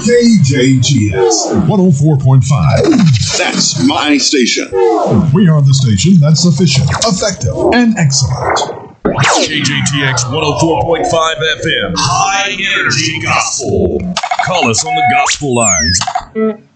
KJGS 104.5. That's my station. We are the station that's sufficient, effective, and excellent. KJTX 104.5 FM. High Energy Gospel. Call us on the gospel lines.